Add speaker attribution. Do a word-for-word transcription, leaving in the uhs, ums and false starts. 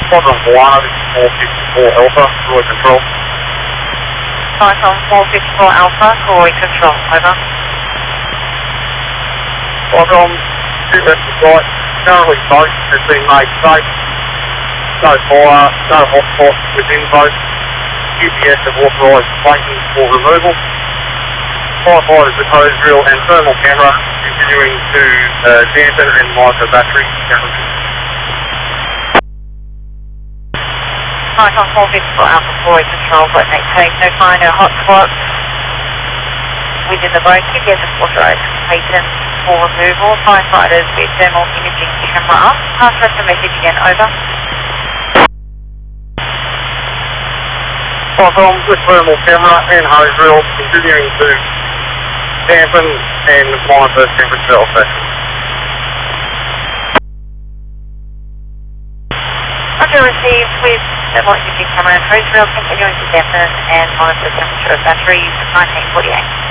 Speaker 1: Quadrant one, four fifty-four Alpha, Roy Control.
Speaker 2: Python four fifty-four Alpha, Roy Control, over.
Speaker 1: Quadrant two left of flight, currently boat has been made safe. No fire, no hotspots within boat. Q P S have authorised plating for removal. Firefighters with hose drill and thermal camera continuing to uh, dampen and monitor battery temperatures.
Speaker 2: Python four fifty-four Alpha, Roy Control, but maintain no fire, no hotspots within the boat. Q P S have authorised plating for removal. Firefighters with thermal imaging camera up. Pass rest of message again, over.
Speaker 1: Quadrant with thermal camera and hose drill continuing to dampen and monitor temperature of battery.
Speaker 2: Roger, received with thermal imaging camera and hose drill continuing to dampen and monitor temperature of batteries nineteen forty-eight.